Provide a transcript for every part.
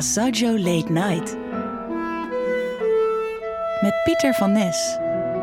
Passaggio Late Night. Met Pieter van Nes.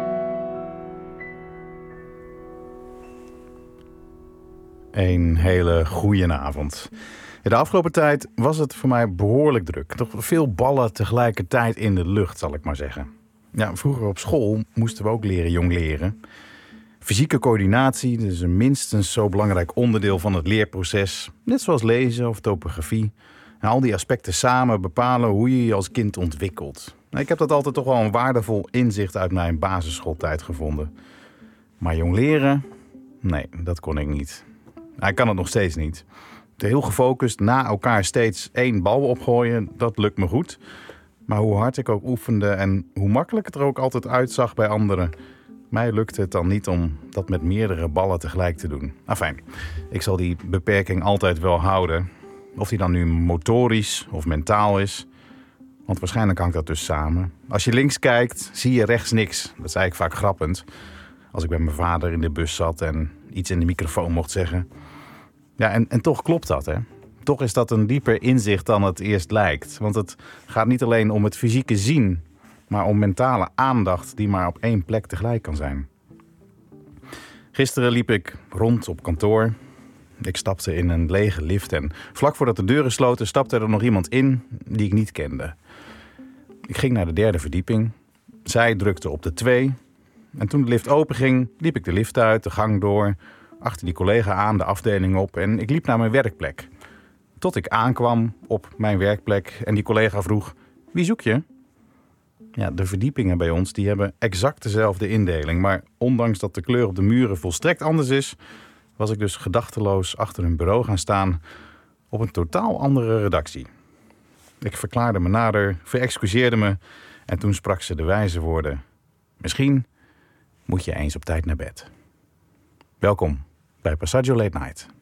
Een hele goeie avond. De afgelopen tijd was het voor mij behoorlijk druk. Toch veel ballen tegelijkertijd in de lucht, zal ik maar zeggen. Ja, vroeger op school moesten we ook leren jongleren. Fysieke coördinatie is een minstens zo belangrijk onderdeel van het leerproces. Net zoals lezen of topografie. En al die aspecten samen bepalen hoe je je als kind ontwikkelt. Ik heb dat altijd toch wel een waardevol inzicht uit mijn basisschooltijd gevonden. Maar jongleren? Nee, dat kon ik niet. Ik kan het nog steeds niet. Heel gefocust na elkaar steeds 1 bal opgooien, dat lukt me goed. Maar hoe hard ik ook oefende en hoe makkelijk het er ook altijd uitzag bij anderen, mij lukte het dan niet om dat met meerdere ballen tegelijk te doen. Afijn, ik zal die beperking altijd wel houden. Of die dan nu motorisch of mentaal is. Want waarschijnlijk hangt dat dus samen. Als je links kijkt, zie je rechts niks. Dat zei ik vaak grappend. Als ik bij mijn vader in de bus zat en iets in de microfoon mocht zeggen. Ja, en toch klopt dat, hè. Toch is dat een dieper inzicht dan het eerst lijkt. Want het gaat niet alleen om het fysieke zien, maar om mentale aandacht die maar op 1 plek tegelijk kan zijn. Gisteren liep ik rond op kantoor. Ik stapte in een lege lift en vlak voordat de deuren sloten stapte er nog iemand in die ik niet kende. Ik ging naar de 3e verdieping. Zij drukte op de 2. En toen de lift openging, liep ik de lift uit, de gang door, achter die collega aan, de afdeling op en ik liep naar mijn werkplek. Tot ik aankwam op mijn werkplek en die collega vroeg: wie zoek je? Ja, de verdiepingen bij ons die hebben exact dezelfde indeling, maar ondanks dat de kleur op de muren volstrekt anders is, was ik dus gedachteloos achter hun bureau gaan staan op een totaal andere redactie. Ik verklaarde me nader, verexcuseerde me en toen sprak ze de wijze woorden: misschien moet je eens op tijd naar bed. Welkom bij Passaggio Late Night.